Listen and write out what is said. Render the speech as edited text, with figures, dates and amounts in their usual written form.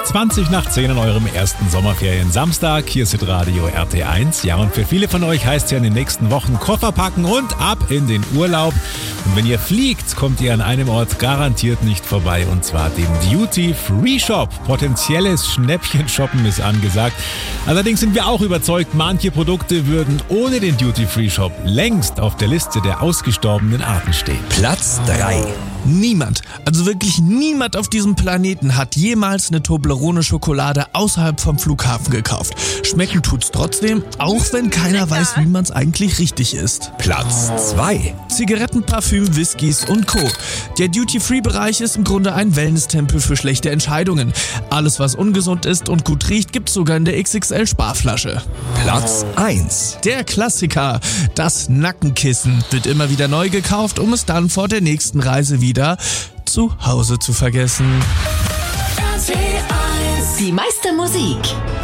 20 nach 10 an eurem ersten Sommerferien-Samstag. Hier ist Radio RT1. Ja, und für viele von euch heißt es ja in den nächsten Wochen Koffer packen und ab in den Urlaub. Und wenn ihr fliegt, kommt ihr an einem Ort garantiert nicht vorbei, und zwar dem Duty-Free-Shop. Potenzielles Schnäppchen-Shoppen ist angesagt. Allerdings sind wir auch überzeugt, manche Produkte würden ohne den Duty-Free-Shop längst auf der Liste der ausgestorbenen Arten stehen. Platz 3. Niemand, also wirklich niemand auf diesem Planeten hat jemals eine Toblerone-Schokolade außerhalb vom Flughafen gekauft. Schmecken tut's trotzdem, auch wenn keiner weiß, wie man's eigentlich richtig isst. Platz 2. Zigaretten, Parfüm, Whiskys und Co. Der Duty-Free-Bereich ist im Grunde ein Wellness-Tempel für schlechte Entscheidungen. Alles, was ungesund ist und gut riecht, gibt's sogar in der XXL-Sparflasche. Platz 1. Der Klassiker, das Nackenkissen, wird immer wieder neu gekauft, um es dann vor der nächsten Reise wieder zu Hause zu vergessen. Die meiste Musik